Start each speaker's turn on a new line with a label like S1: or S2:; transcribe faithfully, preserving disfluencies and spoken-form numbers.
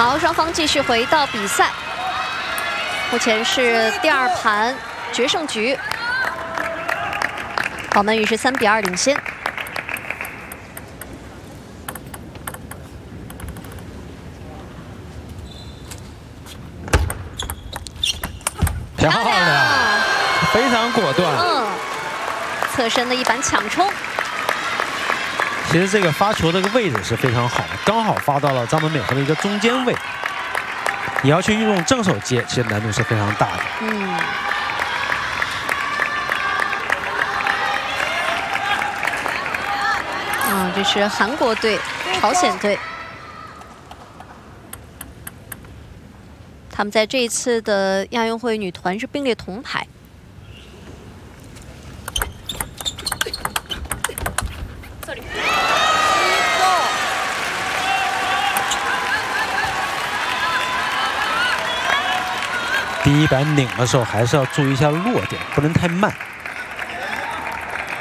S1: 好，双方继续回到比赛，目前是第二盘决胜局，宝门鱼是三比二领先。
S2: 漂亮，非常果断。
S1: 嗯，侧身的一板抢冲。
S2: 其实这个发球的这个位置是非常好的，刚好发到了张本美和的一个中间位。你要去用正手接，其实难度是非常大的。
S1: 嗯。啊，这是韩国队、朝鲜队。 他们在这一次的亚运会女团是并列铜牌。
S2: 第一板拧的时候还是要注意一下落点，不能太慢。